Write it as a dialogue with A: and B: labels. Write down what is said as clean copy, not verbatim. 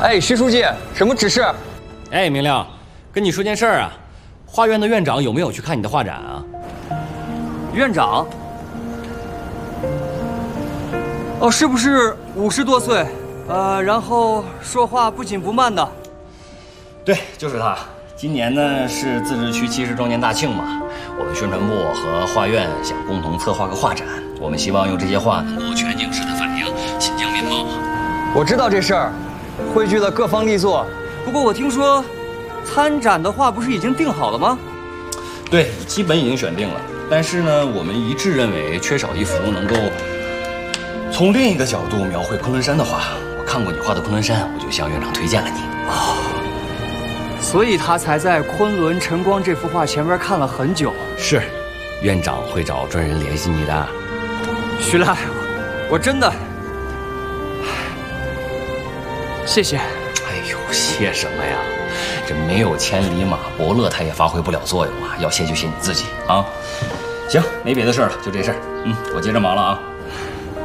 A: 哎，徐书记，什么指示？
B: 哎，明亮，跟你说件事儿啊，画院的院长有没有去看你的画展啊？
A: 院长？哦，是不是50多岁？然后说话不紧不慢的。
B: 对，就是他。今年呢是自治区70周年大庆嘛，我们宣传部和画院想共同策划个画展，我们希望用这些画能够全景式的反映新疆面貌。
A: 我知道这事儿，汇聚了各方力作。不过我听说，参展的画不是已经定好了吗？
B: 对，基本已经选定了。但是呢，我们一致认为缺少一幅能够从另一个角度描绘昆仑山的画。我看过你画的昆仑山，我就向院长推荐了你。
A: 所以他才在昆仑晨光这幅画前边看了很久。
B: 是，院长会找专人联系你的。
A: 徐赖，我真的，谢谢。
B: 哎呦，谢什么呀？这没有千里马，伯乐他也发挥不了作用啊！要谢就谢你自己啊！行，没别的事了，就这事儿。我接着忙了啊。